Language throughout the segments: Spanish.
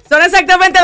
Son exactamente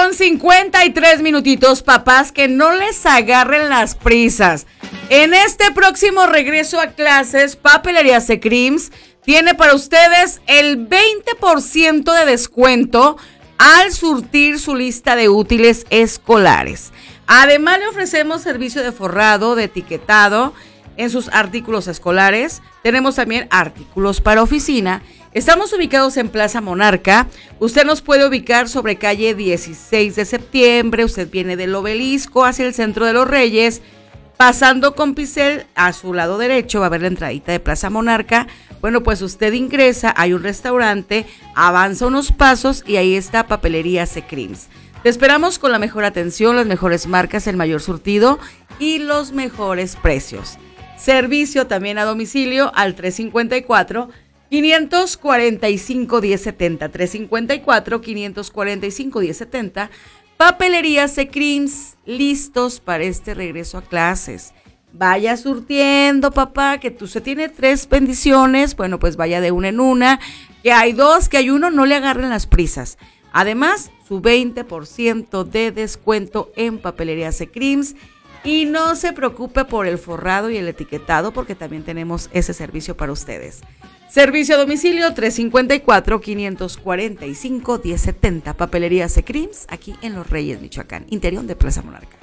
12:53 papás, que no les agarren las prisas. En este próximo regreso a clases, Papelería Secreams tiene para ustedes el 20% de descuento al surtir su lista de útiles escolares. Además, le ofrecemos servicio de forrado, de etiquetado en sus artículos escolares. Tenemos también artículos para oficina. Estamos ubicados en Plaza Monarca. Usted nos puede ubicar sobre calle 16 de septiembre. Usted viene del Obelisco hacia el Centro de los Reyes. Pasando con Picel, a su lado derecho va a ver la entradita de Plaza Monarca. Bueno, pues usted ingresa, hay un restaurante, avanza unos pasos y ahí está Papelería Secreams. Te esperamos con la mejor atención, las mejores marcas, el mayor surtido y los mejores precios. Servicio también a domicilio al 354-545-1070. 354-545-1070. Papelería Secreams, listos para este regreso a clases. Vaya surtiendo, papá, que usted tiene 3 bendiciones. Bueno, pues vaya de una en una. Que hay 2, que hay 1, no le agarren las prisas. Además, su 20% de descuento en Papelería Secreams. Y no se preocupe por el forrado y el etiquetado, porque también tenemos ese servicio para ustedes. Servicio a domicilio 354-545-1070. Papelería Secreams, aquí en Los Reyes, Michoacán, interior de Plaza Monarca.